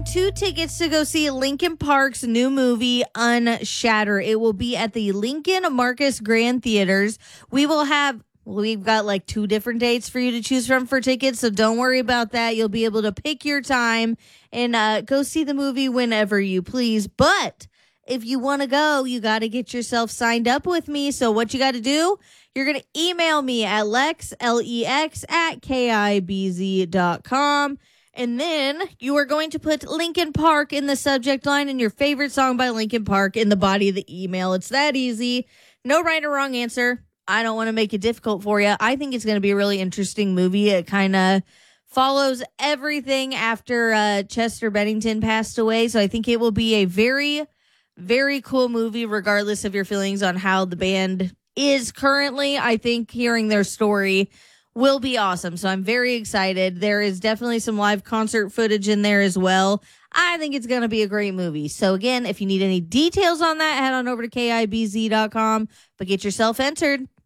2 tickets to go see Linkin Park's new movie, Unshatter. It will be at the Lincoln Marcus Grand Theaters. We've got like 2 different dates for you to choose from for tickets, so don't worry about that. You'll be able to pick your time and go see the movie whenever you please. But if you want to go, you got to get yourself signed up with me. So what you got to do, you're going to email me at Lex, L-E-X, at KIBZ.com. And then you are going to put Linkin Park in the subject line and your favorite song by Linkin Park in the body of the email. It's that easy. No right or wrong answer. I don't want to make it difficult for you. I think it's going to be a really interesting movie. It kind of follows everything after Chester Bennington passed away. So I think it will be a very, very cool movie, regardless of your feelings on how the band is currently. I think hearing their story will be awesome. So I'm very excited. There is definitely some live concert footage in there as well. I think it's going to be a great movie. So again, if you need any details on that, head on over to KIBZ.com, but get yourself entered.